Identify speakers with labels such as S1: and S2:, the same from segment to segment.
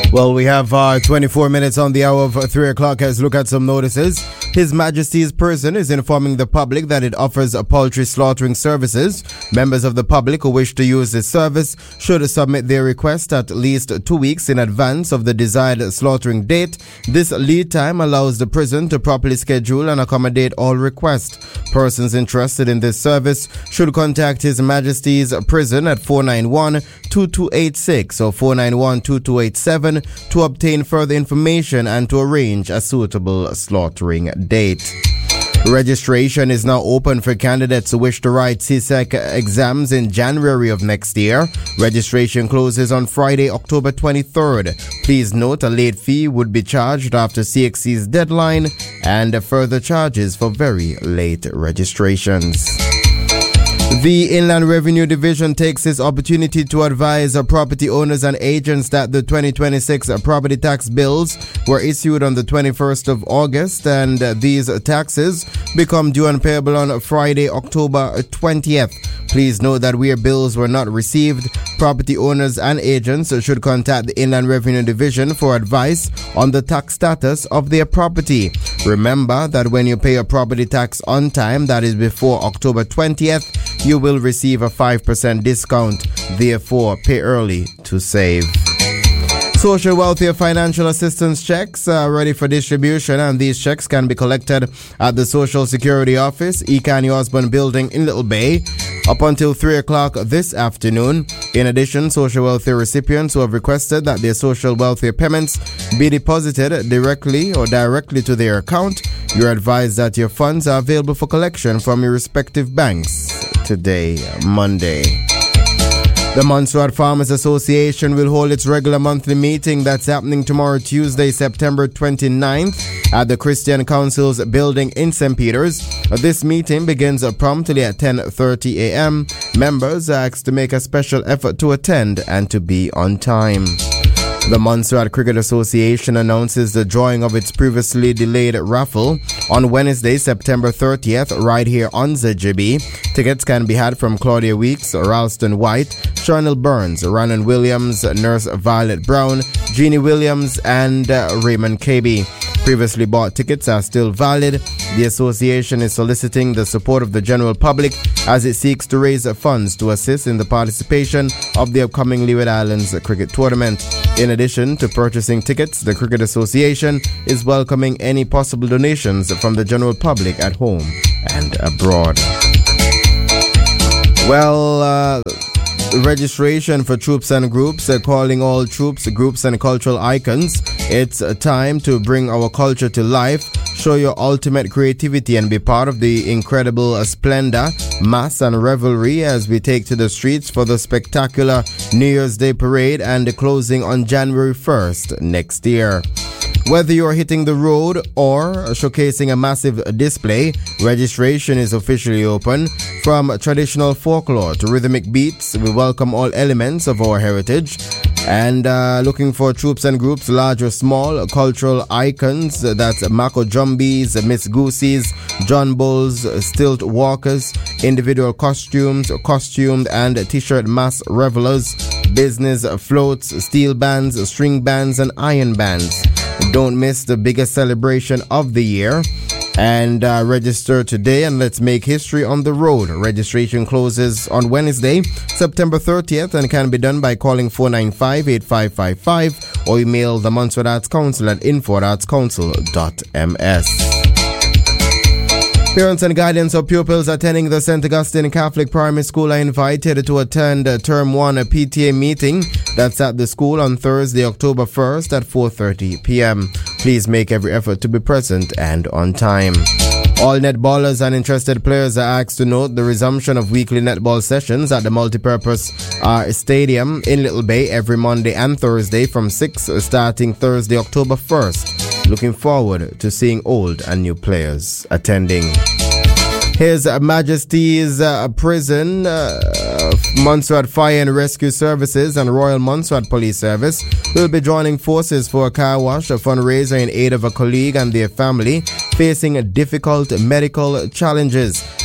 S1: Well, we have 24 minutes on the hour of 3 o'clock. Let's look at some notices. His Majesty's Prison is informing the public that it offers poultry slaughtering services. Members of the public who wish to use this service should submit their request at least 2 weeks in advance of the desired slaughtering date. This lead time allows the prison to properly schedule and accommodate all requests. Persons interested in this service should contact His Majesty's Prison at 491-2286 or 491-2287 to obtain further information and to arrange a suitable slaughtering date. Registration is now open for candidates who wish to write CSEC exams in January of next year. Registration closes on Friday, October 23rd. Please note a late fee would be charged after CXC's deadline and further charges for very late registrations. The Inland Revenue Division takes this opportunity to advise property owners and agents that the 2026 property tax bills were issued on the 21st of August, and these taxes become due and payable on Friday, October 20th. Please note that where bills were not received, property owners and agents should contact the Inland Revenue Division for advice on the tax status of their property. Remember that when you pay your property tax on time, that is before October 20th, you will receive a 5% discount. Therefore, pay early to save. Social welfare financial assistance checks are ready for distribution, and these checks can be collected at the Social Security Office, Ekani Osborne Building in Little Bay, up until 3 o'clock this afternoon. In addition, social welfare recipients who have requested that their social welfare payments be deposited directly to their account, you're advised that your funds are available for collection from your respective banks today, Monday. The Montserrat Farmers Association will hold its regular monthly meeting that's happening tomorrow, Tuesday, September 29th at the Christian Council's building in St. Peter's. This meeting begins promptly at 10:30 a.m. Members are asked to make a special effort to attend and to be on time. The Montserrat Cricket Association announces the drawing of its previously delayed raffle on Wednesday, September 30th, right here on ZGB. Tickets can be had from Claudia Weeks, Ralston White, Charnel Burns, Rhiannon Williams, Nurse Violet Brown, Jeannie Williams, and Raymond KB. Previously bought tickets are still valid. The association is soliciting the support of the general public as it seeks to raise funds to assist in the participation of the upcoming Leeward Islands Cricket Tournament. In addition to purchasing tickets, the Cricket Association is welcoming any possible donations from the general public at home and abroad. Well, registration for troops and groups, calling all troops, groups and cultural icons. It's time to bring our culture to life. Show your ultimate creativity and be part of the incredible splendor, mass and revelry as we take to the streets for the spectacular New Year's Day parade and the closing on January 1st next year. Whether you're hitting the road or showcasing a massive display, registration is officially open. From traditional folklore to rhythmic beats, we welcome all elements of our heritage. And looking for troops and groups, large or small, cultural icons, that's Mako Jumbies, Miss Goosies, John Bulls, Stilt Walkers, individual costumes, costumed and t-shirt mass revelers, business floats, steel bands, string bands and iron bands. Don't miss the biggest celebration of the year. And register today and let's make history on the road. Registration closes on Wednesday, September 30th and can be done by calling 495-8555 or email the Montserrat Arts Council at info@artscouncil.ms. Parents and guardians of pupils attending the St. Augustine Catholic Primary School are invited to attend Term 1 PTA meeting that's at the school on Thursday, October 1st at 4:30 p.m. Please make every effort to be present and on time. All netballers and interested players are asked to note the resumption of weekly netball sessions at the Multipurpose Stadium in Little Bay every Monday and Thursday from 6 starting Thursday, October 1st. Looking forward to seeing old and new players attending. His Majesty's Prison, Montserrat Fire and Rescue Services and Royal Montserrat Police Service will be joining forces for a car wash, a fundraiser in aid of a colleague and their family facing difficult medical challenges.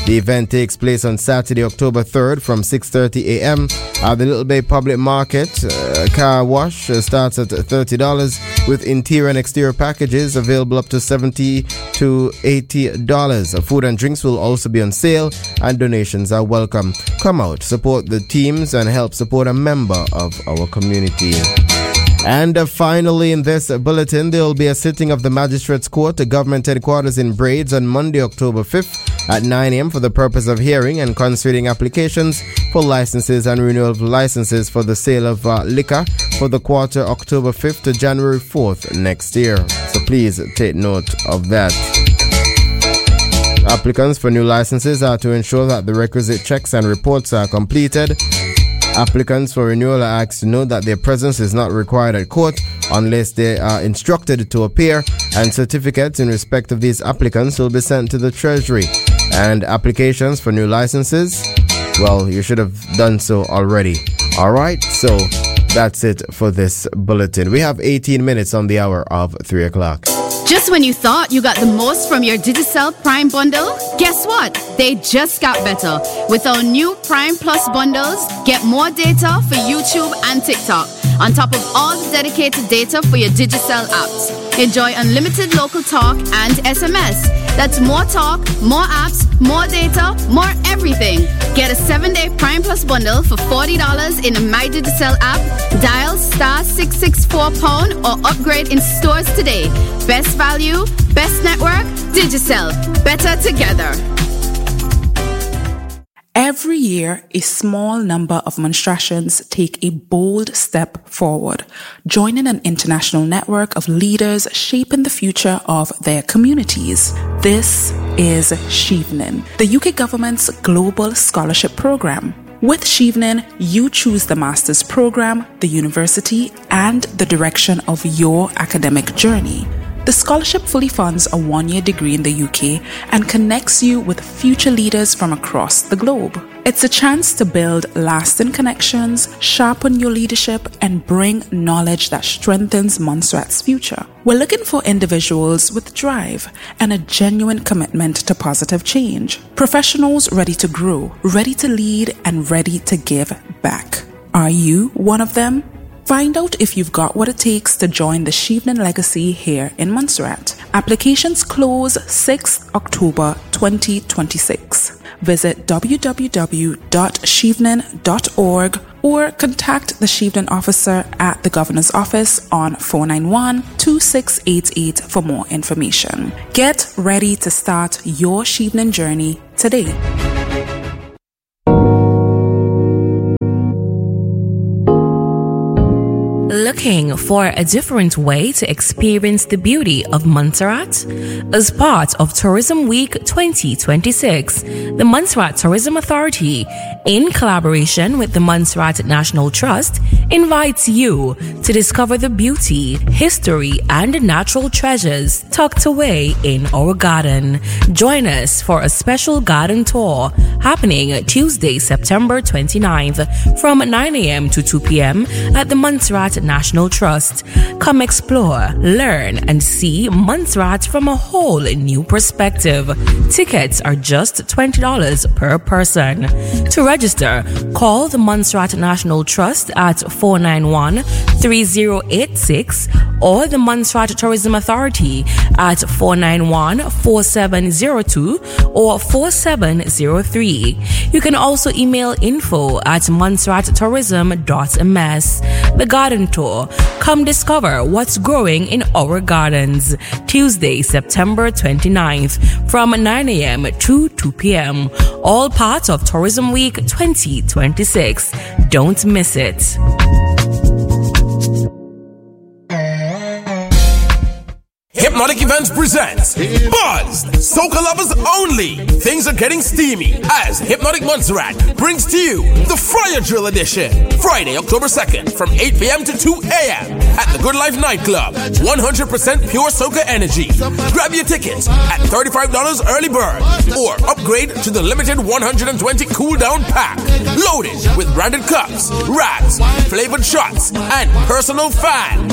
S1: The event takes place on Saturday, October 3rd from 6:30 a.m. at the Little Bay Public Market. Car wash starts at $30 with interior and exterior packages available up to $70 to $80. Food and drinks will also be on sale and donations are welcome. Come out, support the teams and help support a member of our community. And finally, in this bulletin, there will be a sitting of the Magistrates Court at Government Headquarters in Braids on Monday, October 5th at 9 a.m. for the purpose of hearing and considering applications for licenses and renewal of licenses for the sale of liquor for the quarter October 5th to January 4th next year. So please take note of that. Applicants for new licenses are to ensure that the requisite checks and reports are completed. Applicants for renewal are asked to note that their presence is not required at court unless they are instructed to appear, and certificates in respect of these applicants will be sent to the Treasury. And applications for new licenses, well, you should have done so already. Alright, so that's it for this bulletin. We have 18 minutes on the hour of 3 o'clock.
S2: Just when you thought you got the most from your Digicel Prime bundle, guess what? They just got better. With our new Prime Plus bundles, get more data for YouTube and TikTok, on top of all the dedicated data for your Digicel apps. Enjoy unlimited local talk and SMS. That's more talk, more apps, more data, more everything. Get a 7-day Prime Plus bundle for $40 in the My Digicel app. Dial *664# or upgrade in stores today. Best value, best network, Digicel. Better together.
S3: Every year, a small number of monstrations take a bold step forward, joining an international network of leaders shaping the future of their communities. This is Chevening, the UK government's global scholarship program. With Chevening, you choose the master's program, the university, and the direction of your academic journey. The scholarship fully funds a 1-year degree in the UK and connects you with future leaders from across the globe. It's a chance to build lasting connections, sharpen your leadership, and bring knowledge that strengthens Montserrat's future. We're looking for individuals with drive and a genuine commitment to positive change. Professionals ready to grow, ready to lead, and ready to give back. Are you one of them? Find out if you've got what it takes to join the Chevening legacy here in Montserrat. Applications close 6th October 2026. Visit www.chevening.org or contact the Chevening officer at the Governor's Office on 491-2688 for more information. Get ready to start your Chevening journey today.
S4: Looking for a different way to experience the beauty of Montserrat? As part of Tourism Week 2026, the Montserrat Tourism Authority, in collaboration with the Montserrat National Trust, invites you to discover the beauty, history, and natural treasures tucked away in our garden. Join us for a special garden tour happening Tuesday, September 29th from 9 a.m. to 2 p.m. at the Montserrat National Trust. Come explore, learn, and see Montserrat from a whole new perspective. Tickets are just $20 per person. To register, call the Montserrat National Trust at 491-3086 or the Montserrat Tourism Authority at 491-4702 or 4703. You can also email info@montserrattourism.ms. The Garden Tour. Come discover what's growing in our gardens. Tuesday, September 29th from 9 a.m. to 2 p.m. All part of Tourism Week 2026. Don't miss it.
S5: Hypnotic Events presents Buzz, Soca Lovers Only. Things are getting steamy as Hypnotic Montserrat brings to you the Friar Drill Edition. Friday, October 2nd from 8 p.m. to 2 a.m. at the Good Life Nightclub. 100% pure Soca energy. Grab your tickets at $35 early bird or upgrade to the limited 120 cool down pack. Loaded with branded cups, rags, flavored shots, and personal fan.